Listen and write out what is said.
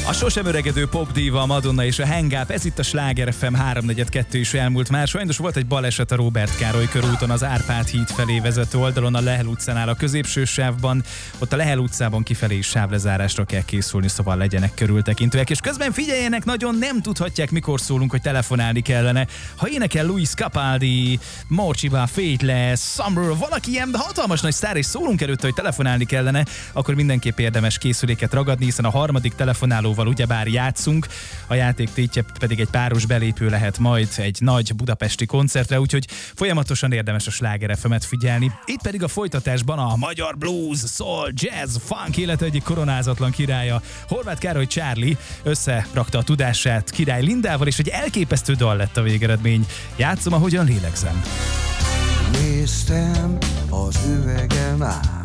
A sosem öregedő popdíva, a Madonna és a Hang Up, ez itt a Sláger FM 342 is elmúlt már. Sajnos volt egy baleset a Róbert Károly körúton, az Árpád híd felé vezető oldalon, a Lehel utcánál a középső sávban, ott a Lehel utcában kifelé is sávlezárásra kell készülni, szóval legyenek körültekintőek. És közben figyeljenek, nagyon nem tudhatják, mikor szólunk, hogy telefonálni kellene. Ha énekel Luis Capaldi, Morcsiba, Faithless, Summer, valaki ilyen hatalmas nagy sztár, és szólunk előtte, hogy telefonálni kellene, akkor mindenképp érdemes készüléket ragadni, hiszen a harmadik telefonálóval ugyebár játszunk, a játék tétje pedig egy páros belépő lehet majd egy nagy budapesti koncertre, úgyhogy folyamatosan érdemes a Sláger FM-et figyelni. Itt pedig a folytatásban a magyar blues, soul, jazz, funk élet egyik koronázatlan királya, Horváth Károly Charlie összerakta a tudását Király Lindával, és egy elképesztő dal lett a végeredmény. Játszom, ahogyan lélegzem. Néztem az üvegen át,